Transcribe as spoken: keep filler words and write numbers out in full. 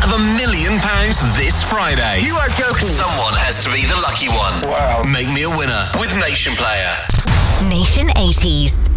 of a million pounds this Friday. You are joking. Someone has to be the lucky one. Wow. Make me a winner with Nation Player. Nation eighties.